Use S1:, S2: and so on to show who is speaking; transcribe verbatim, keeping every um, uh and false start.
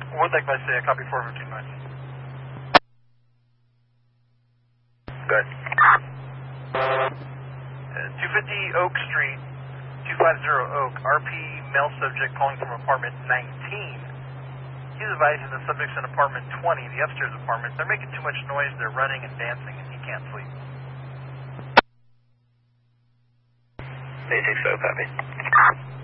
S1: One deck by say, copy four fifteen nine.
S2: Good.
S1: Uh, two fifty Oak Street, two fifty Oak, R P male subject calling from apartment nineteen. He's advising the subject's in apartment twenty, the upstairs apartment. They're making too much noise, they're running and dancing, and he can't sleep.
S2: eight six zero, copy.